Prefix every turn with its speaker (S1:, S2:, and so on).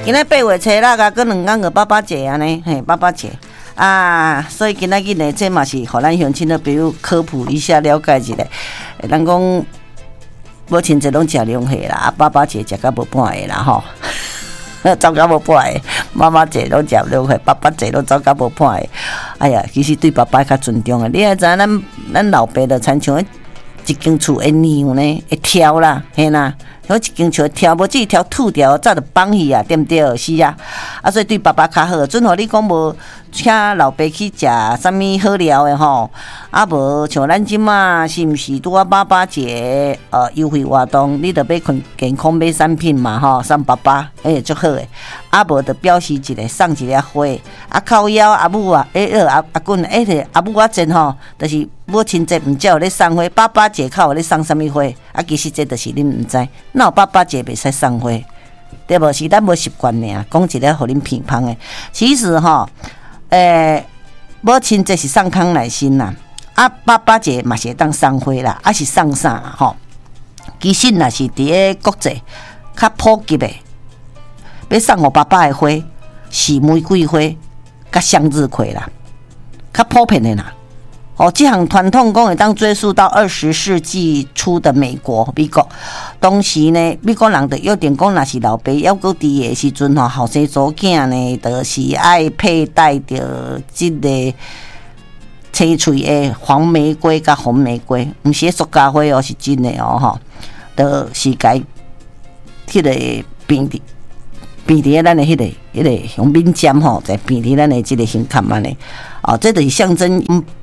S1: 今仔8月初六啊，搁2天个爸爸节安尼，爸爸节啊，所以今仔日呢，这嘛是互咱乡亲的朋友科普一下，了解一下。人讲母亲节拢食两岁啦，啊，爸爸节食到无半个啦吼。走到无半个，妈妈节拢食两岁，爸爸节拢走到无半个。哎呀，其实对爸爸较尊重的。你也知影咱老爸就亲像一间厝的娘呢，会挑啦，嘿啦。好一间厝挑，无只挑吐掉，早就放去啊，对不对？是啊，啊，所以对爸爸较好。准互你讲无，请老爸去食啥物好料的吼，啊无像咱即马是毋是拄啊爸爸节优惠活动，你着买健康买产品嘛吼，送爸爸，足好诶。啊无着表示一个送一粒花，啊靠腰阿母啊，阿棍阿母我真吼，就是母亲节毋才有咧送花，爸爸节较有咧送啥物花，啊其实这就是恁毋知。哪有爸爸节袂使送花，对无？是咱无习惯尔，讲一个互恁评判的。其实吼，母亲节是送康乃馨啦，啊，爸爸节嘛是会当送花啦，啊是送啥啦吼？其实若是伫个国际较普及的，要送互爸爸的花是玫瑰花甲向日葵啦，较普遍的啦。这项传统讲会当追溯到20世纪初的美国。当时呢，美国人就约定讲，若是老爸还搁伫的时阵吼，后生祖囝呢，就是爱佩戴着即个青翠的黄玫瑰甲红玫瑰，毋是塑胶花哦，是真的哦吼，就是该迄个变伫咱的迄个用面针吼，在变伫咱的即个胸坎安尼。这就是象征